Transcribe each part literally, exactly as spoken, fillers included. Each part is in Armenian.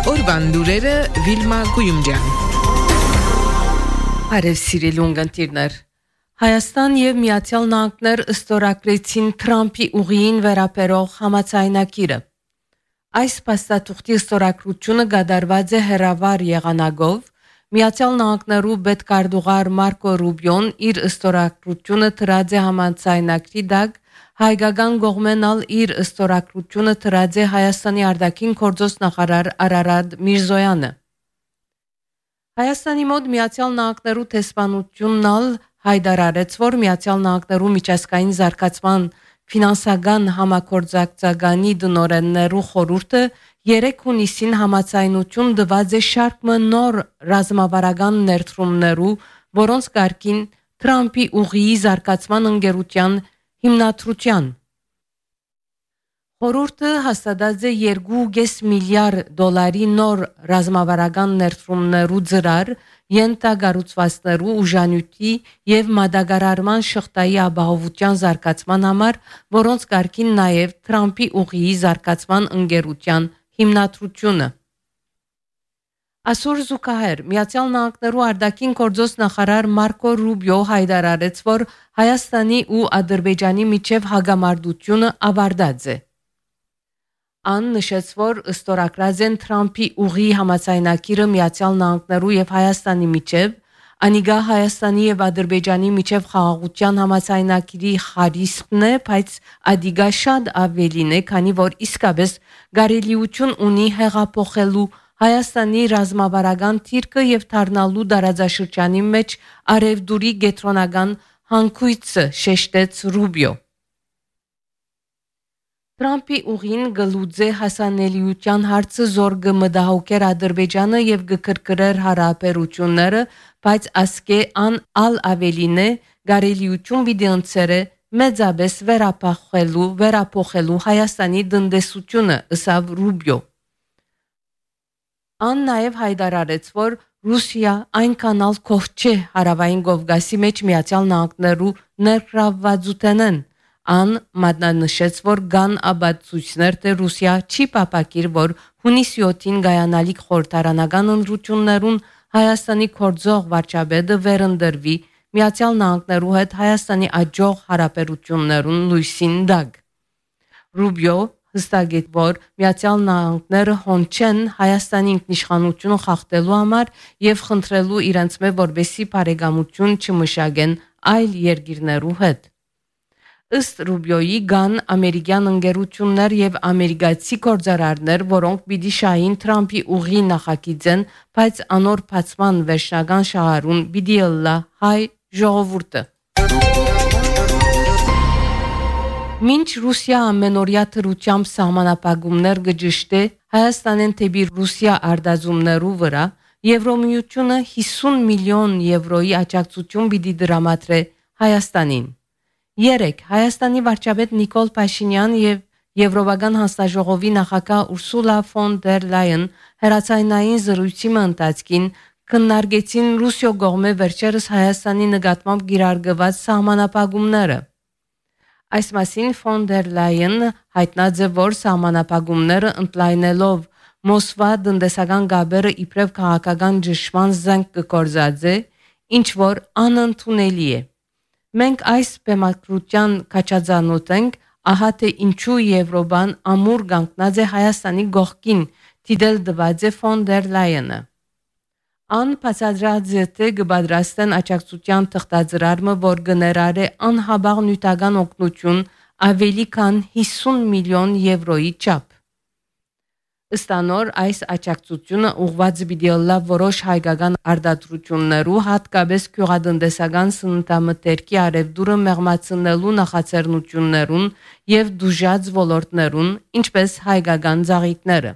Օրվան լուրերը Վիլմա Գույումջյան։ Արև սիրելի ունգընտիրներ, Հայաստան եւ Միացյալ Նահանգներ ստորագրեցին Թրամփի ուղիին վերաբերող համաձայնագիրը։ Այս փաստաթուղթի ստորագրությունը կատարված է հերավար եղանակով։ Միացյալ Նահանգներու պետքարտուղար Մարկո Ռուբիոն իր ստորագրությունը դրած է համաձայնագրի դակ, հայկական կողմենալ իր ստորագրությունը դրած է Հայաստանի արտաքին գործոս նախարար Արարատ Միրզոյանը։ Հայաստանի մոտ Միացյալ Նահանգներու տեսփանությունն հայտարարեց, որ Միացյալ Նահանգներու միջազգային զարգացման ֆինանսական համագործակցականի դնորեններու խորհուրդը երեք հունիսին համաձայնություն տված է շարք նոր ռազմավարական ներդրումներու, որոնց կարգին Թրամփի ուղիի զարգացման ընկերության հիմնադրության։ Խորհուրդը հաստատած է երկու կես միլիարդ դոլարի նոր ռազմավարական ներդրումներու ծրար, ենթակառուցվածքներու ուժանյութի եւ մատակարարման շղթայի ապահովության զարգացման համար, որոնց կարգին նաեւ Թրամփի ուղիի զարգացման ընկերության հիմնադրությունը։ Այսօր զուգահեռ Միացյալ Նահանգներու արտաքին գործոս նախարար Մարկո Ռուբիո հայտարարեց, որ Հայաստանի ու Ադրբեջանի միջև հագամարտությունը ավարտած է։ Ան նշեց, որ ստորագրած են Թրամփի ուղի համաձայնագիրը Միացյալ Նահանգներու եւ Հայաստանի միջև, անիգա Հայաստանի եւ Ադրբեջանի միջև խաղաղության համաձայնագիրի խարիսխն է, բայց ադիգա շատ ավելին է, քանի որ իսկապես գարելիություն ունի հեղափոխելու Հայաստանի ռազմավարական թիրքը եւ դառնալու դարաձաշրջանի մեջ արևդուրի գետրոնական հանգույցը, շեշտեց Ռուբիո։ Թրամփի ուղին գլուծե հասանելիության հարցը զոր կմտահոգեր Ադրբեջանը եւ կկրկրեր հարաբերությունները, բայց ասկե ան ալ ավելին է գարելիություն վիդեոնցերը մեծապես վերապահելու վերապոխելու Հայաստանի տնտեսությունը, ըսավ Ռուբիո։ Ան նաև հայտարարեց, որ Ռուսիա այնքան ալ կող չէ հարավային Կովկասի մեջ Միացյալ Նահանգներու ներգրավվածութենեն։ Ան մատնանշեց, որ կան ապացույցներ, թե Ռուսիա չի պապակիր, որ հունիսի յոթին գայանալիք խորհրդարանական ընտրություններուն Հայաստանի գործող վարչապետը վերընտրվի Միացյալ Նահանգներու հետ Հայաստանի աջող հարաբերություններուն լույսին դակ։ Ռուբիո հստակեց, որ Միացյալ Նահանգները հոնչեն Հայաստանի ինքնիշխանությունը խախտելու համար եւ խնդրելու իրենց մե որբեսի բարեկամություն չմշակեն այլ երկիրներու հետ։ Ըստ Ռուբիոյի կան ամերիկյան ընկերություններ եւ ամերիկացի գործարարներ, որոնք պիտի շահին Թրամփի ուղի նախագիծեն, բայց անոր բացման վերջնական շահառուն պիտի ըլլա հայ ժողովուրդը։ Մինչ Ռուսիա ամենօրյա թրությամբ սահմանապահումներ գճշտե Հայաստանեն թեպի Ռուսիա արտազումներու վրա, Եվրոմիությունը հիսուն միլիոն եվրոյի աջակցություն պիտի դրամատրե Հայաստանին։ Երեք Հայաստանի վարչապետ Նիկոլ Փաշինյան եւ Եվրոպական հանձնաժողովի նախագահ Ուրսուլա ֆոն դեր Լայեն հերացայնային զրույցի ընթացքին քննարկեցին Ռուսիո կողմէ վերջերս Հայաստանի նկատմամբ գիրարգված սահմանապահումները։ Այս մասին ֆոն դեր Լայեն հայտնած է, որ սահմանապահումները ընդլայնելով Մոսկվա տնտեսական գաբերը իբրև քաղաքական ճնշման զենք կգործած է, ինչ որ անընդունելի է։ Մենք այս բեմակրության կաչածանոթ ենք, ահա թե ինչու Եվրոպան ամուր կանգնած է Հայաստանի գողքին, դիտել դված է ֆոն դեր Լայենը։ Ան բացատրած է, թե կպատրաստեն աջակցության թղթածրարը, որ կներառե անհաբաղ նյութական օգնություն ավելի քան հիսուն միլիոն եվրոյի չափ։ Ըստ անոր այս աջակցությունը ուղղված պիտի ըլլա որոշ հայկական արտադրություններու, հատկապես գյուղատնտեսական սննդամթերքի արևդուրը մեղմացնելու նախաձեռնություններուն եւ դուժած ոլորտներուն, ինչպես հայկական ծաղիկները։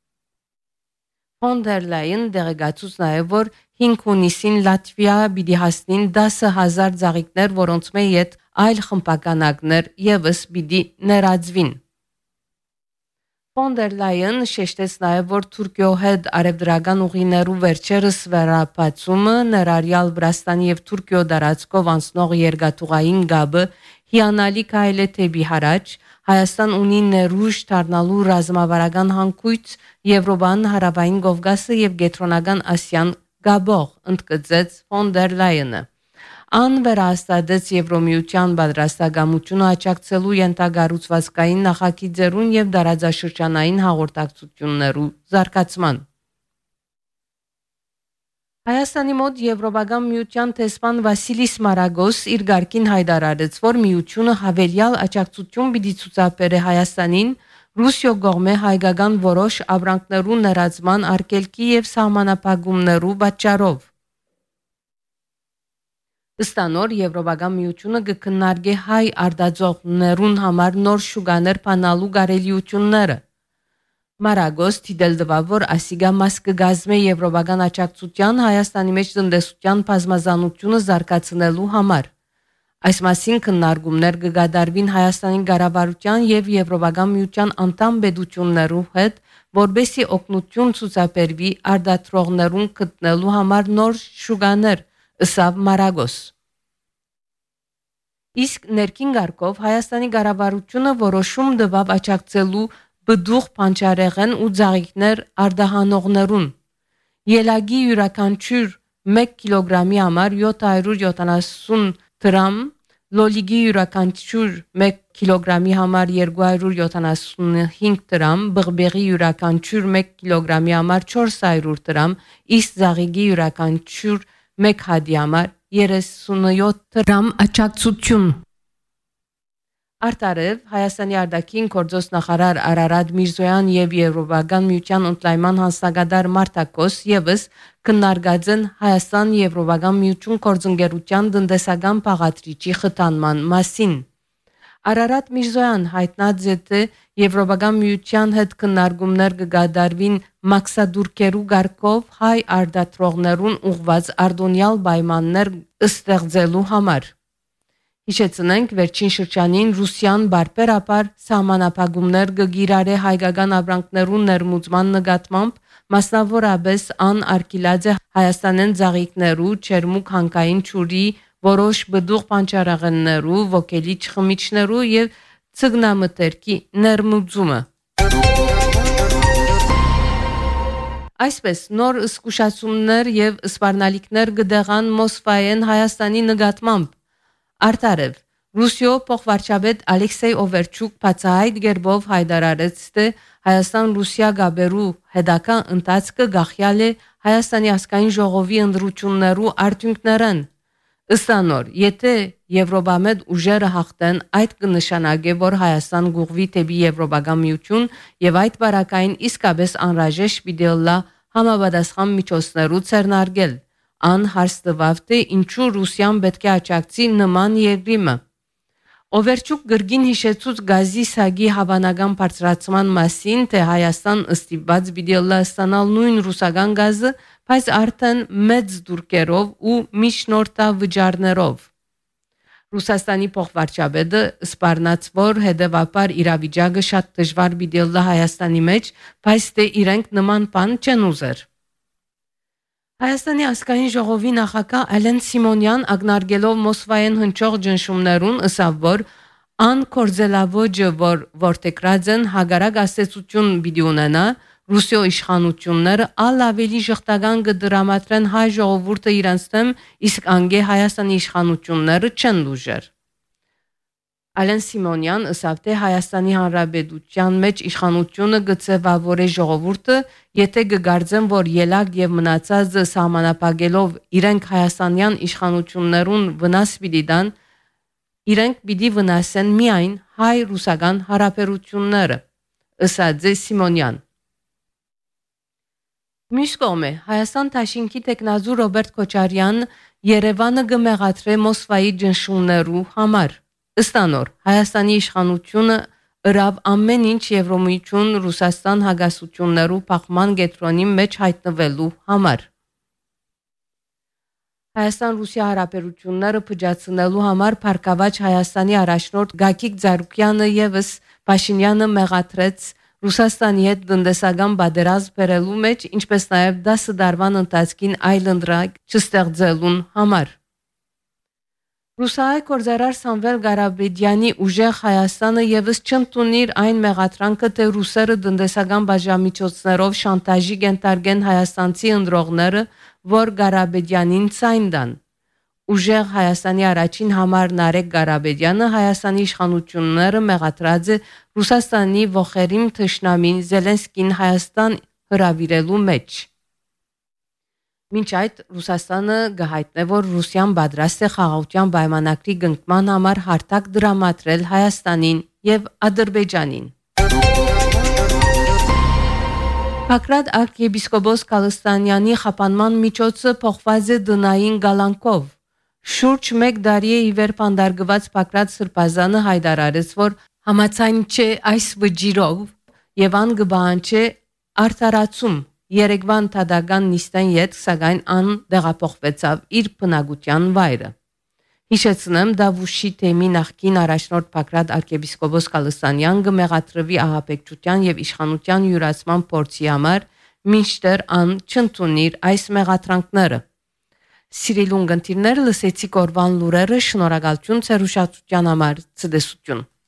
Ֆոն դեր Լայեն դեղեկացուց նաեւ, որ հինգ հունիսին Լատվիա պիտի հասնին դասը հազար ծաղիկներ, որոնց մեջ այլ խմբականակներ եւս պիտի ներածվին։ Ֆոն դեր Լայեն շեշտեց նաև, որ Թուրքիո հետ արևդրական ուղիներու վերջերս վերապացումը ներառյալ Վրաստանի եւ Թուրքիո դարածքով անցնող երկաթուղային գաբը հիանալի քայլ է թեպի հարաճ, Հայաստան ունի ներուժ դառնալու ռազմավարական հանգույց Եվրոպան, Հարավային Կովկասը եւ Կենտրոնական Ասիան գաբող, ընդգծեց ֆոն դեր Լայենը։ Ան վերահաստատեց Եվրոմիության պատրաստակամությունը աջակցելու ենթագառուցվածքային նախագիծերուն եւ դարաձաշրջանային հաղորդակցություններու զարգացման։ Հայաստանի մոտ Եվրոպական միության տեսփան Վասիլիս Մարագոս իր գարկին հայտարարեց, որ միությունը հավելյալ աջակցություն պիտի ցուցաբերե Հայաստանին Ռուսիո կողմէ հայկական որոշ ապրանքներու ներածման արգելքի եւ սահմանափակումներու պատճառով։ Ըստանոր Եվրոպական միությունը կքննարկի հայ արտադրողներուն համար նոր շուկաներ բանալու կարելիությունները։ Մարագոս դիտել դվավ, որ ասիգա մաս կգազմե Եվրոպական աջակցության Հայաստանի մեջ տնտեսության բազմազանությունը զարգացնելու համար։ Այս մասին քննարկումներ կգադարվին Հայաստանի կառավարության եւ Եվրոպական միության անդամ պետություններու հետ, որբեսի օգնություն ցուցաբերվի արտադրողներուն գտնելու համար նոր շուկաներ, ըսավ Մարագոս։ Իսկ ներքին գարկով Հայաստանի կառավարությունը որոշում տվավ աջակցելու բդուղ պանչարեղեն ու ծաղիկներ արդահանողներուն։ Ելագի յուրաքանչյուր մեկ կիլոգրամի համար յոթ հարյուր յոթանասուն դրամ, լոլիգի յուրաքանչյուր մեկ կիլոգրամի համար երկու հարյուր յոթանասունհինգ դրամ, բղբեղի յուրաքանչյուր մեկ կիլոգրամի համար չորս հարյուր դրամ, իսկ ծաղիկի յուրաքանչյուր մեկ հատի համար երեսունյոթ դրամ աջակցություն։ Արտարև Հայաստանի արտաքին գործոս նախարար Արարատ Միրզոյան եւ Եվրոպական միության ընդլայնման հանձնագետար Մարտակոս եւս քննարկած են Հայաստան Եվրոպական միություն գործընկերության տնտեսական բաղադրիչի խթանման մասին։ Արարատ Միրզոյան հայտնած է, թե Եվրոպական միության հետ քննարկումներ կգադարվին մաքսադուրկերու գարկով հայ արտադրողներուն ուղված արտոնյալ պայմաններ ստեղծելու համար։ Հիշեցնենք, վերջին շրջանին Ռուսիան բարբերաբար սահմանափակումներ կգիրարե հայկական ապրանքներուն ներմուծման նկատմամբ, մասնավորապես ան արգելած է Հայաստանեն ծաղիկներու, չերմուկ հանքային ջուրի, որոշ բդուղ պանչարեղեններու, ոգելի չխմիչներու եւ ցգնամթերքի ներմուծումը։ Այսպես նոր զսկուշացումներ եւ սպառնալիքներ կդեղան Մոսկվայեն Հայաստանի նկատմամբ։ Արտարև Ռուսիո փոխվարչապետ Ալեքսեյ Օվերչուկ բացահայտ գերբով հայտարարեց, թե Հայաստան-Ռուսիա գաբերու հետագա ընթացքը գախյալ է Հայաստանի ազգային ժողովի ընդրություններու արդյունքներն։ Ըստանոր, եթե Եվրոպամետ ուժերը հաղթեն, այդ կնշանակե, որ Հայաստան գուղվի դեպի Եվրոպական միություն եւ այդ բարակային իսկապես անհրաժեշտ պիտի լա համապատասխան միջոցներու ցերնարգել։ Ան հարստվավ, թե ինչու Ռուսիան պետք է աջակցի նման երկրիմը։ Օվերչուկ գրգին հիշեցուց գազի սագի հավանական բարձրացման մասին, թե Հայաստան ստիպված պիտի ստանալ նույն ռուսական գազը, բայց արդեն մեծ դուրքերով ու միջնորդավճարներով։ Ռուսաստանի փոխվարչապետը սպառնաց, որ հետևաբար իրավիճակը շատ դժվար պիտի լա Հայաստանի մեջ, բայց թե իրենք նման բան չեն ուզեր։ Հայաստանի ազգային ժողովի նախագահ Ալեն Սիմոնյան ակնարկելով Մոսկվայեն հնչող ճնշումներուն ըսավ, որ ան կորձելավոճը, որ որտեգրած են հագարակ աստեցություն պիտի ունենա, Ռուսիո իշխանությունները ալ ավելի ժխտական կդրամատրեն հայ ժողովուրդը իրենց դեմ, իսկ անգե Հայաստանի իշխանությունները չեն լուժեր։ Ալեն Սիմոնյան ըսավ, թե Հայաստանի Հանրապետության մեջ իշխանությունը գծեվավորե ժողովուրդը, եթե կգարձեն, որ ելակ եւ մնացածը սահմանապակելով իրենք հայաստանյան իշխանություններուն վնաս պիտի տան, իրենք պիտի վնասեն միայն հայ-ռուսական հարաբերությունները, ըսած է Սիմոնյան։ Մյուս կողմը Հայաստան Թաշինքի տեխնազու Ռոբերտ Քոչարյան Երևանը կմեղադրե Մոսկվայի ճնշումներու համար։ Ըստանոր Հայաստանի իշխանությունը ըրավ ամեն ինչ Եվրոմիություն Ռուսաստան հագասություններու փախման կետրոնի մեջ հայտնվելու համար։ Հայաստան-Ռուսիա հարաբերությունները փճացնելու համար Փարքավաճ Հայաստանի առաջնորդ Գագիկ Ծառուկյանը եւս Փաշինյանը մեղադրեց Ռուսաստանի հետ տնտեսական պատերազմ բերելու մեջ, ինչպես նաև դասը դարվան ընթացքին այլ ընդրակ չստեղծելուն համար։ Ռուսահայ կորզարար Սամվել Ղարաբեդյանի ուժեղ Հայաստանը եւս չընդունիր այն մեղադրանքը, թե ռուսերը տնտեսական բաժամիջոցներով շանտաժի կենտարգեն հայաստանցի ընտրողները, որ Ղարաբեդյանին ցայն տան։ Ուժեղ Հայաստանի առաջին համար Նարեկ Ղարաբեդյանը Հայաստանի իշխանությունները մեղադրած է Ռուսաստանի ողերիմ թշնամին Զելենսկին Հայաստան հրավիրելու մեջ։ Մինչ այդ Ռուսաստանը գահիտնե, որ Ռուսիան պատրաստ է խաղաղության պայմանագրի կնքման համար հարթակ դրամատրել Հայաստանին եւ Ադրբեջանին։ Բագրատ arczepiskopos Կալստանյանի խափանման միջոցը փոխված է դնային գալանքով։ Շուրջ մեկ տարի է իվեր պանդարգված Բագրատ Սրբազանը հայտարարեց, որ համաձայն չէ այս վճիրով եւ ան կբանջի արտարացում Երեգվան թադական նիստեն յետ սակայն ան դեղափոխվեցավ իր բնակության վայրը։ Հիշեցնեմ, Դավուշի թեմի նախկին առաջնորդ Բագրատ arczepiskopos Կալստանյան կմեղադրվի ահաբեկչության եւ իշխանության յուրացման փորձի համար, մինչդեռ ան չընդունիր այս մեղադրանքները։ Սիրելի ունգընտիրներ, լսեցիք օրվան լուրերը, շնորհակալություն ձեր ուշադրության համար, ցտեսություն։